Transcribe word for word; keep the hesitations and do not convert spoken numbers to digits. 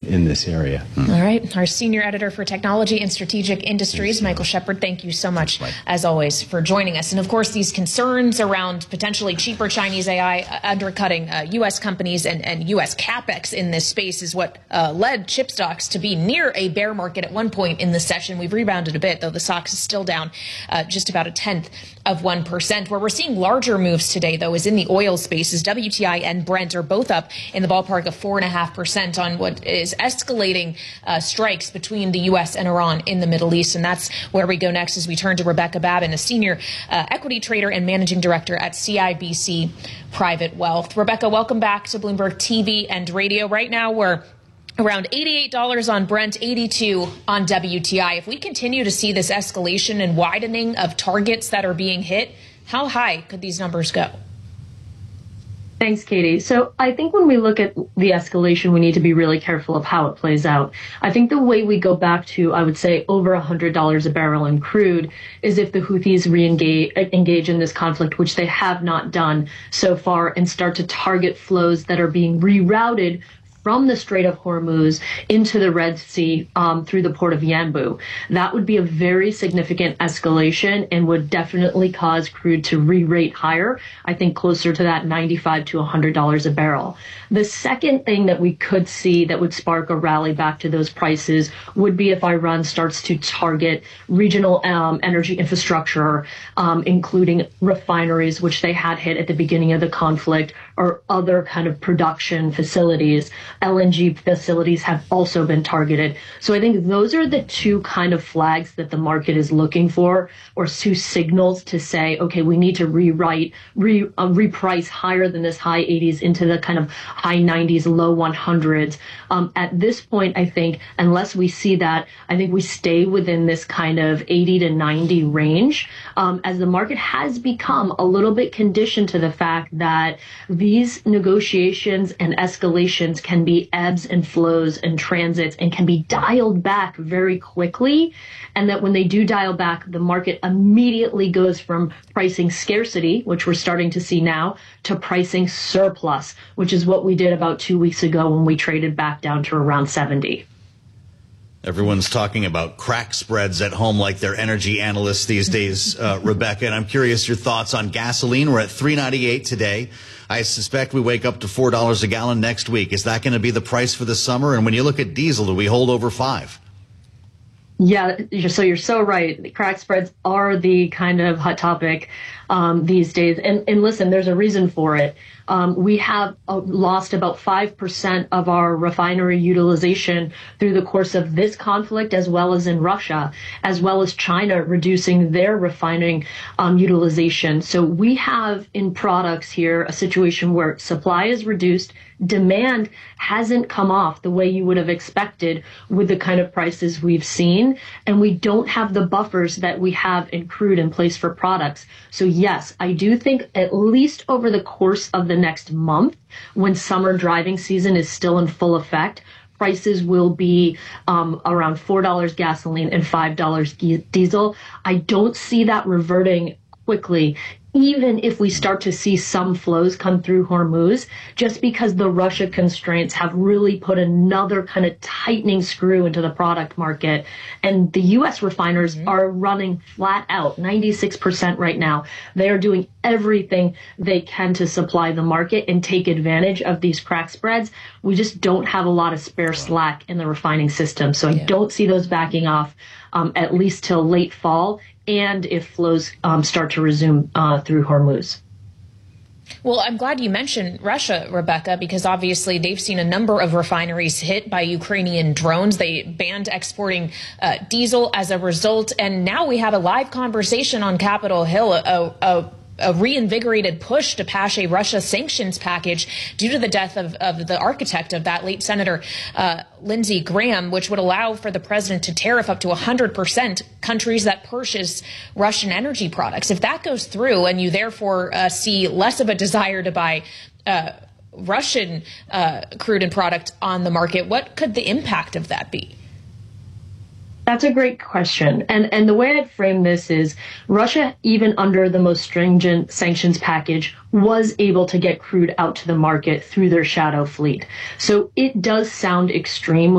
in this area. Mm. All right. Our senior editor for technology and strategic industries, Michael Shepard, thank you so much, right. as always, for joining us. And of course, these concerns around potentially cheaper Chinese A I undercutting uh, U S companies and, and U S capex in this space is what uh, led chip stocks to be near a bear market at one point in the session. We've rebounded a bit, though the S O X is still down uh, just about a tenth of one percent. Where we're seeing larger moves today, though, is in the oil spaces. W T I and Brent are both up in the ballpark of four point five percent on what is escalating uh, strikes between the U S and Iran in the Middle East. And that's where we go next as we turn to Rebecca Babin, a senior uh, equity trader and managing director at C I B C Private Wealth. Rebecca, welcome back to Bloomberg T V and radio. Right now, we're around eighty-eight dollars on Brent, eighty-two on W T I. If we continue to see this escalation and widening of targets that are being hit, how high could these numbers go? Thanks, Katie. So I think when we look at the escalation, we need to be really careful of how it plays out. I think the way we go back to, I would say, over one hundred dollars a barrel in crude is if the Houthis re-engage engage in this conflict, which they have not done so far, and start to target flows that are being rerouted from the Strait of Hormuz into the Red Sea um, through the port of Yanbu. That would be a very significant escalation and would definitely cause crude to re-rate higher, I think closer to that ninety-five to one hundred dollars a barrel. The second thing that we could see that would spark a rally back to those prices would be if Iran starts to target regional um, energy infrastructure, um, including refineries, which they had hit at the beginning of the conflict, or other kind of production facilities. L N G facilities have also been targeted. So I think those are the two kind of flags that the market is looking for, or two signals to say, okay, we need to rewrite, re, uh, reprice higher than this high eighties into the kind of high nineties, low one hundreds. Um, at this point, I think, unless we see that, I think we stay within this kind of eighty to ninety range, um, as the market has become a little bit conditioned to the fact that these negotiations and escalations can be ebbs and flows and transits and can be dialed back very quickly. And that when they do dial back, the market immediately goes from pricing scarcity, which we're starting to see now, to pricing surplus, which is what we did about two weeks ago when we traded back down to around seventy. Everyone's talking about crack spreads at home like they're energy analysts these days, uh, Rebecca. And I'm curious your thoughts on gasoline. We're at three ninety-eight today. I suspect we wake up to four dollars a gallon next week. Is that going to be the price for the summer? And when you look at diesel, do we hold over five? Yeah, so you're so right. The crack spreads are the kind of hot topic um, these days. And, and listen, there's a reason for it. Um, we have uh, lost about five percent of our refinery utilization through the course of this conflict, as well as in Russia, as well as China reducing their refining um, utilization. So we have in products here a situation where supply is reduced, demand hasn't come off the way you would have expected with the kind of prices we've seen, and we don't have the buffers that we have in crude in place for products. So yes, I do think at least over the course of the next month, when summer driving season is still in full effect, prices will be um, around four dollars gasoline and five dollars diesel. I don't see that reverting quickly, even if we start to see some flows come through Hormuz, just because the Russia constraints have really put another kind of tightening screw into the product market. And the U S refiners mm-hmm. are running flat out, ninety-six percent right now. They are doing everything they can to supply the market and take advantage of these crack spreads. We just don't have a lot of spare slack in the refining system. So I yeah. don't see those backing off um, at least till late fall, and if flows um, start to resume uh, through Hormuz. Well, I'm glad you mentioned Russia, Rebecca, because obviously they've seen a number of refineries hit by Ukrainian drones. They banned exporting uh, diesel as a result. And now we have a live conversation on Capitol Hill, a, a a reinvigorated push to pass a Russia sanctions package due to the death of, of the architect of that, late Senator uh, Lindsey Graham, which would allow for the president to tariff up to one hundred percent countries that purchase Russian energy products. If that goes through and you therefore uh, see less of a desire to buy uh, Russian uh, crude and product on the market, what could the impact of that be? That's a great question. And and the way I'd frame this is Russia, even under the most stringent sanctions package, was able to get crude out to the market through their shadow fleet. So it does sound extreme